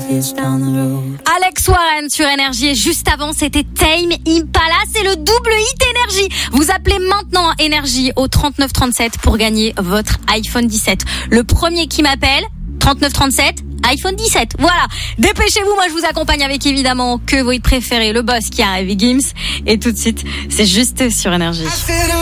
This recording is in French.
Alex Warren sur Énergie et juste avant c'était Tame Impala, c'est le double hit Énergie. Vous appelez maintenant Énergie au 3937 pour gagner votre iPhone 17. Le premier qui m'appelle, 3937, iPhone 17. Voilà. Dépêchez-vous, moi je vous accompagne avec évidemment que vos hits préférés, le boss qui arrive, Gims. Et tout de suite, c'est juste sur Énergie.